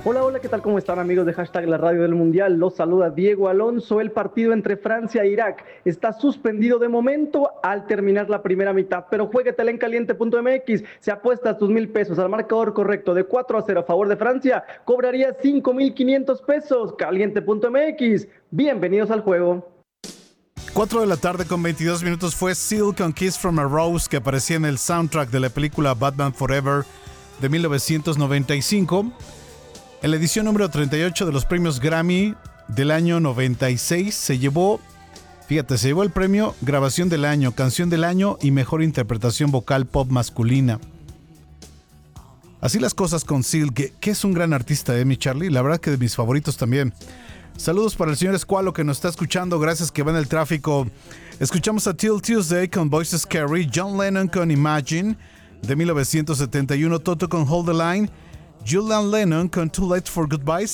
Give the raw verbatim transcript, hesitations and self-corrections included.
Hola, hola, ¿qué tal? ¿Cómo están amigos de hashtag La Radio del Mundial? Los saluda Diego Alonso. El partido entre Francia e Irak está suspendido de momento al terminar la primera mitad, pero juéguetela en caliente punto m x. Si apuestas tus mil pesos al marcador correcto de cuatro a cero a favor de Francia, cobrarías cinco mil quinientos pesos. caliente punto m x. Bienvenidos al juego. cuatro de la tarde con veintidós minutos fue Silk and Kiss from a Rose, que aparecía en el soundtrack de la película Batman Forever de mil novecientos noventa y cinco. En la edición número treinta y ocho de los premios Grammy del año noventa y seis se llevó, fíjate, se llevó el premio Grabación del Año, Canción del Año y Mejor Interpretación Vocal Pop Masculina. Así las cosas con Silk, que, que es un gran artista, ¿eh, mi Charlie? La verdad que de mis favoritos también. Saludos para el señor Escualo que nos está escuchando, gracias que va en el tráfico. Escuchamos a Till Tuesday con Voices Carry, John Lennon con Imagine de mil novecientos setenta y uno, Toto con Hold the Line, Julian Lennon con Too Late for Goodbyes